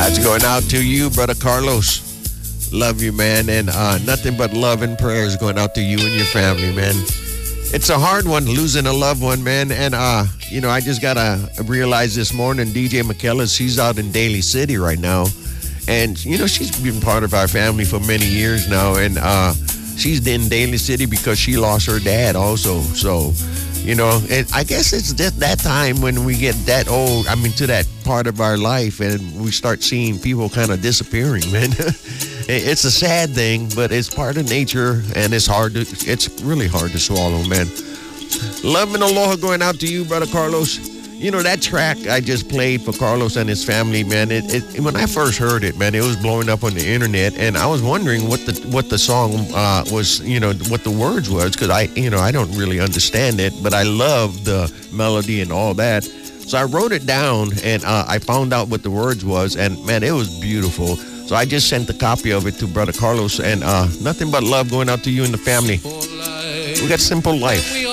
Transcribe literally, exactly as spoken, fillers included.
That's going out to you, Brother Carlos. Love you, man. And uh, nothing but love and prayers going out to you and your family, man. It's a hard one, losing a loved one, man. And, uh, you know, I just got to realize this morning, D J McKellis, she's out in Daly City right now. And, you know, she's been part of our family for many years now. And uh, she's in Daly City because she lost her dad also. So, you know, it, I guess it's just that time when we get that old, I mean, to that part of our life and we start seeing people kind of disappearing, man. It's a sad thing, but it's part of nature, and it's hard to, it's really hard to swallow, man. Love and aloha going out to you, Brother Carlos. You know, that track I just played for Carlos and his family, man, it, it when I first heard it, man, it was blowing up on the internet, and I was wondering what the what the song uh, was, you know, what the words was, because I, you know, I don't really understand it, but I love the melody and all that. So I wrote it down, and uh, I found out what the words was, and, man, it was beautiful. So I just sent a copy of it to Brother Carlos, and uh, nothing but love going out to you and the family. We got Simple Life.